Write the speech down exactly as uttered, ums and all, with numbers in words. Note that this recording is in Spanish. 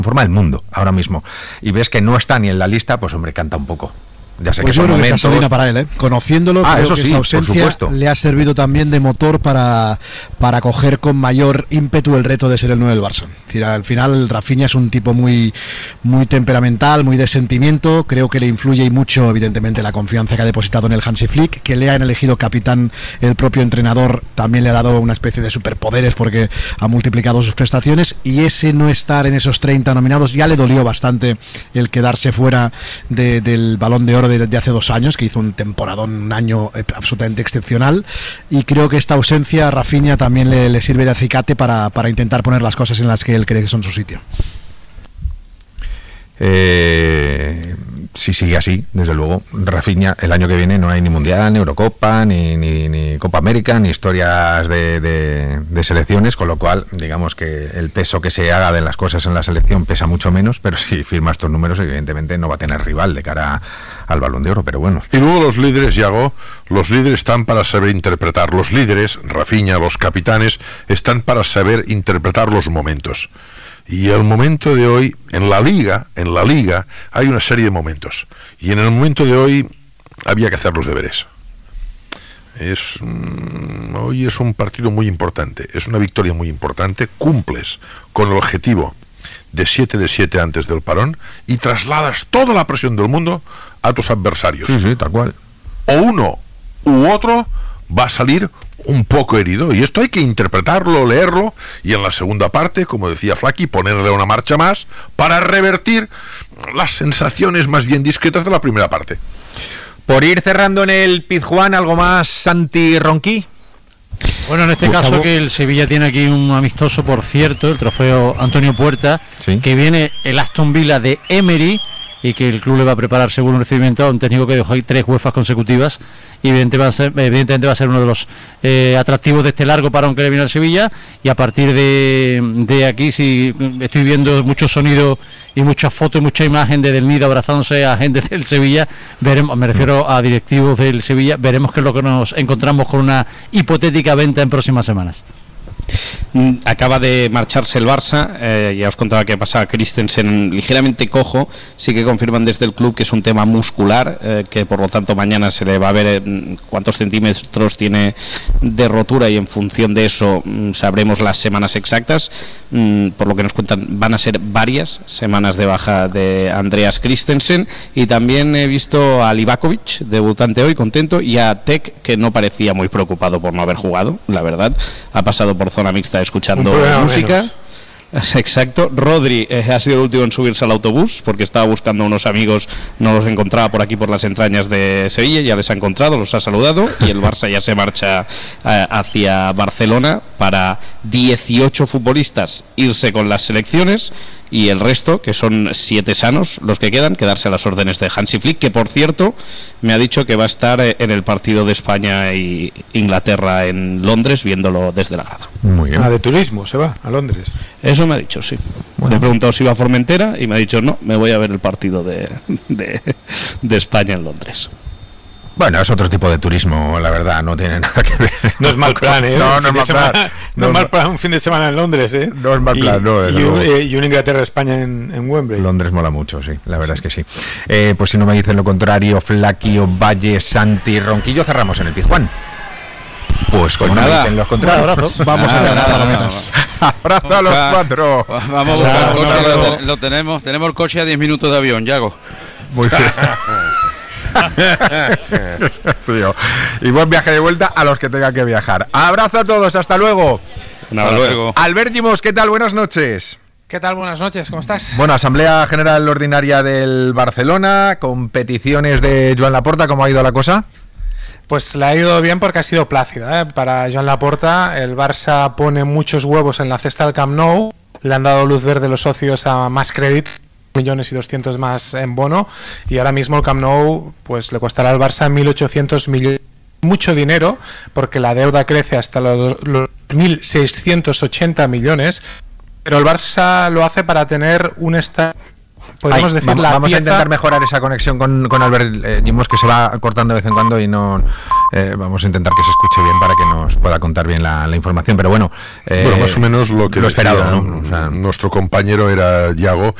forma el mundo ahora mismo, y ves que no está ni en la lista, pues hombre, canta un poco. Ya sé pues que yo son creo momentos... que es gasolina para él, ¿eh? Conociéndolo, ah, creo eso que sí, esa ausencia le ha servido también de motor para, para coger con mayor ímpetu el reto de ser el nueve del Barça. Es decir, al final Rafinha es un tipo muy, muy temperamental, muy de sentimiento. Creo que le influye y mucho, evidentemente, la confianza que ha depositado en el Hansi Flick, que le han elegido capitán el propio entrenador, también le ha dado una especie de superpoderes porque ha multiplicado sus prestaciones, y ese no estar en esos treinta nominados ya le dolió bastante el quedarse fuera de, del Balón de Oro de, de hace dos años, que hizo un temporadón, un año absolutamente excepcional, y creo que esta ausencia a Rafinha también le, le sirve de acicate para, para intentar poner las cosas en las que él cree que son su sitio. Eh, si sigue así, desde luego, Rafinha, el año que viene no hay ni Mundial, ni Eurocopa, ni, ni, ni Copa América, ni historias de, de, de selecciones, con lo cual, digamos que el peso que se haga de las cosas en la selección pesa mucho menos, pero si firma estos números, evidentemente no va a tener rival de cara al Balón de Oro, pero bueno. Y luego los líderes, Yago, los líderes están para saber interpretar, los líderes, Rafinha, los capitanes, están para saber interpretar los momentos. Y el momento de hoy, en la Liga, en la Liga, hay una serie de momentos. Y en el momento de hoy había que hacer los deberes. Es, mm, hoy es un partido muy importante, es una victoria muy importante, cumples con el objetivo de siete de siete antes del parón y trasladas toda la presión del mundo a tus adversarios. Sí, sí, tal cual. O uno u otro va a salir un poco herido, y esto hay que interpretarlo, leerlo, y en la segunda parte, como decía Flaky, ponerle una marcha más para revertir las sensaciones más bien discretas de la primera parte. Por ir cerrando en el Pizjuán, ¿algo más, Santi Ronqui? Bueno, en este Gustavo. caso que el Sevilla tiene aquí un amistoso, por cierto, el trofeo Antonio Puerta, ¿sí? Que viene el Aston Villa de Emery, y que el club le va a preparar según un recibimiento a un técnico que dejó ahí tres UEFA consecutivas, y evidentemente va a ser, evidentemente va a ser uno de los eh, atractivos de este largo parón que le viene al Sevilla, y a partir de, de aquí, si estoy viendo mucho sonido y muchas fotos y mucha imagen de Del Nido abrazándose a gente del Sevilla, veremos, me refiero a directivos del Sevilla, veremos qué es lo que nos encontramos con una hipotética venta en próximas semanas. Acaba de marcharse el Barça, eh, ya os contaba que pasaba Christensen ligeramente cojo, sí que confirman desde el club que es un tema muscular, eh, que por lo tanto mañana se le va a ver eh, cuántos centímetros tiene de rotura, y en función de eso mm, sabremos las semanas exactas. Mm, por lo que nos cuentan, van a ser varias semanas de baja de Andreas Christensen, y también he visto a Livakovic, debutante hoy, contento, y a Tek, que no parecía muy preocupado por no haber jugado, la verdad, ha pasado por zona mixta escuchando música. Menos. Exacto. Rodri eh, ha sido el último en subirse al autobús porque estaba buscando a unos amigos, no los encontraba por aquí por las entrañas de Sevilla, ya les ha encontrado, los ha saludado, y el Barça ya se marcha eh, hacia Barcelona para dieciocho futbolistas irse con las selecciones, y el resto, que son siete sanos los que quedan, quedarse a las órdenes de Hansi Flick, que por cierto me ha dicho que va a estar en el partido de España y Inglaterra en Londres, viéndolo desde la grada. Muy bien. Ah, de turismo se va a Londres. Eso me ha dicho, sí. Bueno. Le he preguntado si iba a Formentera y me ha dicho no, me voy a ver el partido de, de, de España en Londres. Bueno, es otro tipo de turismo, la verdad, no tiene nada que ver. No es mal plan, ¿eh? No, no es mal plan. No, No es mal plan un fin de semana en Londres, ¿eh? No es mal plan, y, no. Y un, eh, y un Inglaterra-España en, en Wembley. Londres mola mucho, sí, la verdad sí. es que sí. Eh, pues si no me dicen lo contrario, Flaquio, Valle, Santi, Ronquillo, cerramos en el Pizjuán. Pues como pues no me dicen los contrarios, abrazo. Vamos nada, a ganar nada, a metas. Abrazo a los cuatro. Vamos a buscar el coche, lo, lo tenemos, tenemos el coche a diez minutos de avión, Yago. Muy bien. Y buen viaje de vuelta a los que tengan que viajar. Abrazo a todos, hasta luego. Hasta luego. Albert Gimos, ¿qué tal? Buenas noches. ¿Qué tal? Buenas noches, ¿cómo estás? Bueno, Asamblea General Ordinaria del Barcelona, con peticiones de Joan Laporta, ¿cómo ha ido la cosa? Pues la ha ido bien porque ha sido plácida, ¿eh? Para Joan Laporta, el Barça pone muchos huevos en la cesta del Camp Nou, le han dado luz verde los socios a más crédito, millones y doscientos más en bono, y ahora mismo el Camp Nou pues le costará al Barça mil ochocientos millones, mucho dinero, porque la deuda crece hasta los, los mil seiscientos ochenta millones, pero el Barça lo hace para tener un estadio, podemos Ay, decir, vamos, la vamos pieza... a intentar mejorar esa conexión con, con Albert eh, Gimos, que se va cortando de vez en cuando y no eh, vamos a intentar que se escuche bien para que nos pueda contar bien la, la información, pero bueno, eh, bueno, más o menos lo que lo esperado, decía, ¿no? O sea, nuestro compañero era Yago,